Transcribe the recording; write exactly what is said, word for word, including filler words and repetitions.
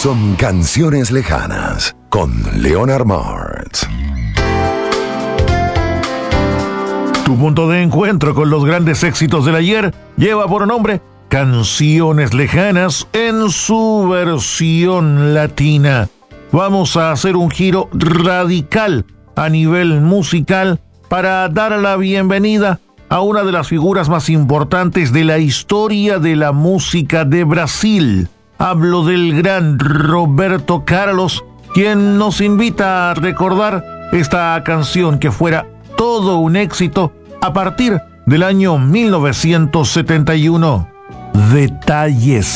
son Canciones Lejanas con Leonard Martz. Tu punto de encuentro con los grandes éxitos del ayer lleva por nombre Canciones Lejanas en su versión latina. Vamos a hacer un giro radical a nivel musical para dar la bienvenida a una de las figuras más importantes de la historia de la música de Brasil. Hablo del gran Roberto Carlos, quien nos invita a recordar esta canción que fuera todo un éxito a partir del año mil novecientos setenta y uno. Detalles.